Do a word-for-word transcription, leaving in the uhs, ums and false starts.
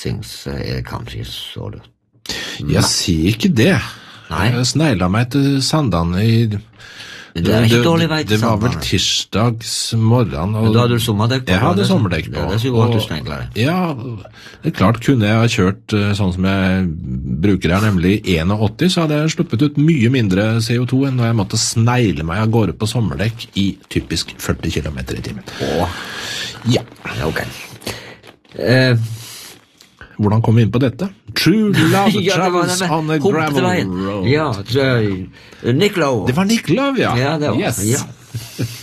syns er kanskje så lurt. Jeg sier ikke det. Nei. Jeg sneglet meg til Sandane i... Det er ikke dårlig vei til Det var vel Sandane. tirsdags morgen. Og Men da hadde du sommerdekk på? Jeg hadde det, sommerdekk på. Det er så godt og- du snegler det. Ja, det er klart kunne jeg ha kjørt eh, sånn som jeg bruker her, nemlig åtti, så hadde jeg sluppet ut mye mindre C O to enn når jeg måtte snegle meg av gårde på sommerdekk i typisk førti kilometer i timen. Åh, Ja, ja, ok. Eh, hvordan kom vi inn på dette? True love ja, det var travels det med on a gravel Humpeveien. road. Ja, så, Nick Lowe. Det var Nick Love, ja. Ja, det var yes. ja.